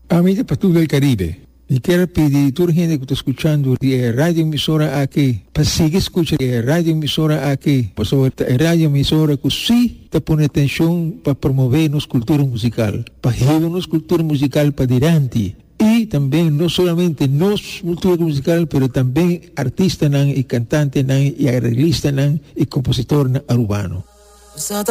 Amiga para todo el Caribe, y quiero pedir a toda la gente que está escuchando de radio emisora aquí, para seguir escuchando radio emisora aquí, por sobre radio emisora que sí te pone atención para promover nuestra cultura musical, para llevar nuestra cultura musical para adelante. Y también no solamente nuestra cultura musical, pero también artistas y cantantes y arreglistas y compositores urbanos.